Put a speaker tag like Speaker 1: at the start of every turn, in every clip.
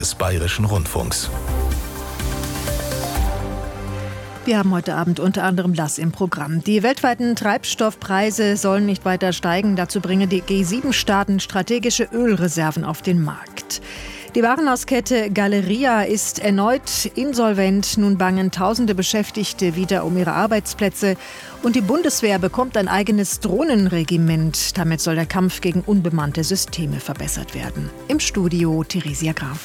Speaker 1: des Bayerischen Rundfunks.
Speaker 2: Wir haben heute Abend unter anderem das im Programm. Die weltweiten Treibstoffpreise sollen nicht weiter steigen. Dazu bringen die G7-Staaten strategische Ölreserven auf den Markt. Die Warenhauskette Galeria ist erneut insolvent. Nun bangen tausende Beschäftigte wieder um ihre Arbeitsplätze. Und die Bundeswehr bekommt ein eigenes Drohnenregiment. Damit soll der Kampf gegen unbemannte Systeme verbessert werden. Im Studio Theresia Graf.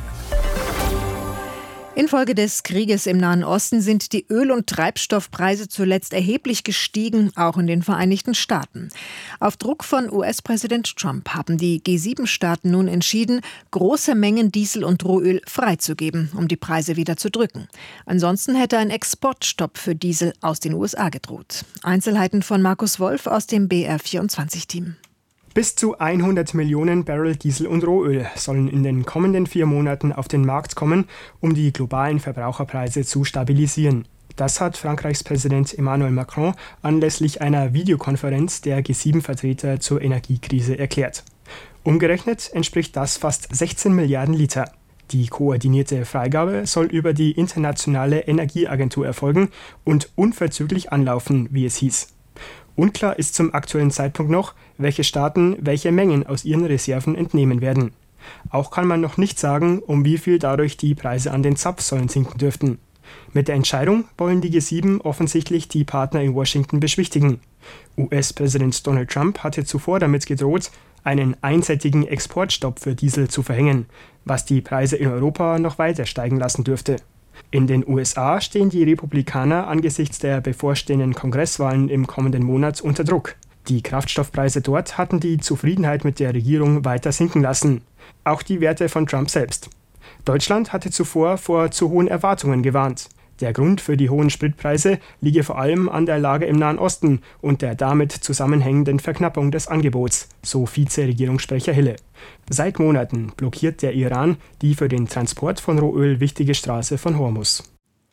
Speaker 2: Infolge des Krieges im Nahen Osten sind die Öl- und Treibstoffpreise zuletzt erheblich gestiegen, auch in den Vereinigten Staaten. Auf Druck von US-Präsident Trump haben die G7-Staaten nun entschieden, große Mengen Diesel und Rohöl freizugeben, um die Preise wieder zu drücken. Ansonsten hätte ein Exportstopp für Diesel aus den USA gedroht. Einzelheiten von Markus Wolf aus dem BR24-Team.
Speaker 3: Bis zu 100 Millionen Barrel Diesel und Rohöl sollen in den kommenden 4 Monaten auf den Markt kommen, um die globalen Verbraucherpreise zu stabilisieren. Das hat Frankreichs Präsident Emmanuel Macron anlässlich einer Videokonferenz der G7-Vertreter zur Energiekrise erklärt. Umgerechnet entspricht das fast 16 Milliarden Liter. Die koordinierte Freigabe soll über die Internationale Energieagentur erfolgen und unverzüglich anlaufen, wie es hieß. Unklar ist zum aktuellen Zeitpunkt noch, welche Staaten welche Mengen aus ihren Reserven entnehmen werden. Auch kann man noch nicht sagen, um wie viel dadurch die Preise an den Zapfsäulen sinken dürften. Mit der Entscheidung wollen die G7 offensichtlich die Partner in Washington beschwichtigen. US-Präsident Donald Trump hatte zuvor damit gedroht, einen einseitigen Exportstopp für Diesel zu verhängen, was die Preise in Europa noch weiter steigen lassen dürfte. In den USA stehen die Republikaner angesichts der bevorstehenden Kongresswahlen im kommenden Monat unter Druck. Die Kraftstoffpreise dort hatten die Zufriedenheit mit der Regierung weiter sinken lassen. Auch die Werte von Trump selbst. Deutschland hatte zuvor vor zu hohen Erwartungen gewarnt. Der Grund für die hohen Spritpreise liege vor allem an der Lage im Nahen Osten und der damit zusammenhängenden Verknappung des Angebots, so Vize-Regierungssprecher Hille. Seit Monaten blockiert der Iran die für den Transport von Rohöl wichtige Straße von Hormuz.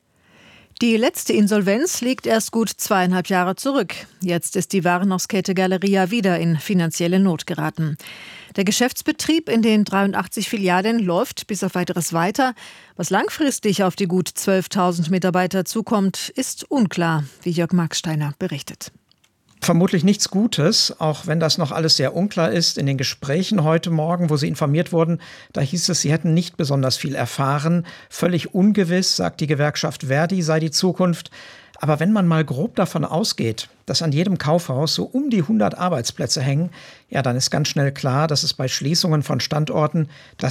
Speaker 2: Die letzte Insolvenz liegt erst gut 2,5 Jahre zurück. Jetzt ist die Warenhauskette Galeria wieder in finanzielle Not geraten. Der Geschäftsbetrieb in den 83 Filialen läuft bis auf Weiteres weiter. Was langfristig auf die gut 12.000 Mitarbeiter zukommt, ist unklar, wie Jörg Marksteiner berichtet.
Speaker 4: Vermutlich nichts Gutes, auch wenn das noch alles sehr unklar ist. In den Gesprächen heute Morgen, wo Sie informiert wurden, da hieß es, Sie hätten nicht besonders viel erfahren. Völlig ungewiss, sagt die Gewerkschaft Verdi, sei die Zukunft. Aber wenn man mal grob davon ausgeht, dass an jedem Kaufhaus so um die 100 Arbeitsplätze hängen, ja, dann ist ganz schnell klar, dass dann bei Schließungen von Standorten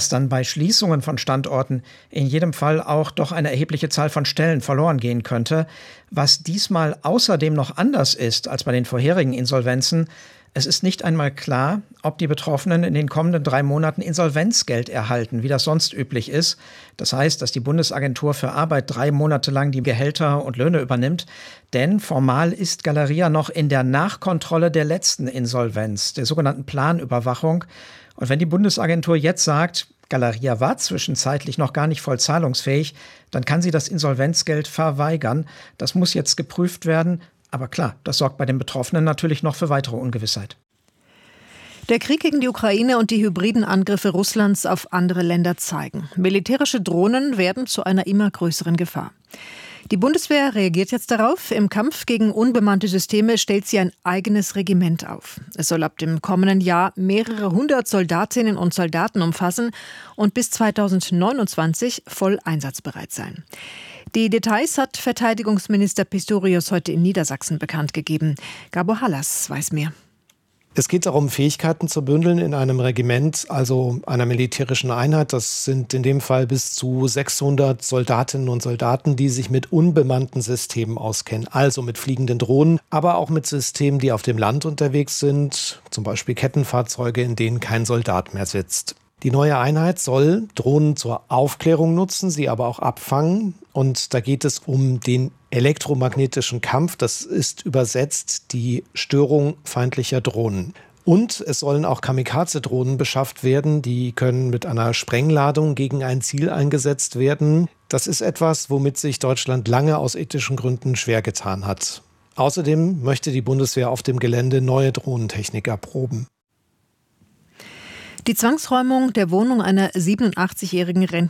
Speaker 4: in jedem Fall auch doch eine erhebliche Zahl von Stellen verloren gehen könnte. Was diesmal außerdem noch anders ist als bei den vorherigen Insolvenzen: Es ist nicht einmal klar, ob die Betroffenen in den kommenden 3 Monaten Insolvenzgeld erhalten, wie das sonst üblich ist. Das heißt, dass die Bundesagentur für Arbeit 3 Monate lang die Gehälter und Löhne übernimmt. Denn formal ist Galeria noch in der Nachkontrolle der letzten Insolvenz, der sogenannten Planüberwachung. Und wenn die Bundesagentur jetzt sagt, Galeria war zwischenzeitlich noch gar nicht voll zahlungsfähig, dann kann sie das Insolvenzgeld verweigern. Das muss jetzt geprüft werden. Aber klar, das sorgt bei den Betroffenen natürlich noch für weitere Ungewissheit.
Speaker 2: Der Krieg gegen die Ukraine und die hybriden Angriffe Russlands auf andere Länder zeigen: Militärische Drohnen werden zu einer immer größeren Gefahr. Die Bundeswehr reagiert jetzt darauf. Im Kampf gegen unbemannte Systeme stellt sie ein eigenes Regiment auf. Es soll ab dem kommenden Jahr mehrere 100 Soldatinnen und Soldaten umfassen und bis 2029 voll einsatzbereit sein. Die Details hat Verteidigungsminister Pistorius heute in Niedersachsen bekannt gegeben. Gabor Hallas weiß mehr.
Speaker 5: Es geht darum, Fähigkeiten zu bündeln in einem Regiment, also einer militärischen Einheit. Das sind in dem Fall bis zu 600 Soldatinnen und Soldaten, die sich mit unbemannten Systemen auskennen. Also mit fliegenden Drohnen, aber auch mit Systemen, die auf dem Land unterwegs sind. Zum Beispiel Kettenfahrzeuge, in denen kein Soldat mehr sitzt. Die neue Einheit soll Drohnen zur Aufklärung nutzen, sie aber auch abfangen. Und da geht es um den elektromagnetischen Kampf. Das ist übersetzt die Störung feindlicher Drohnen. Und es sollen auch Kamikaze-Drohnen beschafft werden. Die können mit einer Sprengladung gegen ein Ziel eingesetzt werden. Das ist etwas, womit sich Deutschland lange aus ethischen Gründen schwer getan hat. Außerdem möchte die Bundeswehr auf dem Gelände neue Drohnentechnik erproben.
Speaker 2: Die Zwangsräumung der Wohnung einer 87-jährigen